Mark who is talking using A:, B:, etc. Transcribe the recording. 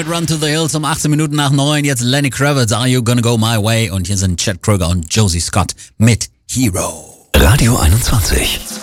A: Run to the Hills um 18 Minuten nach 9. Jetzt Lenny Kravitz, Are You Gonna Go My Way? Und hier sind Chad Kroeger und Josie Scott mit Hero.
B: Radio 21.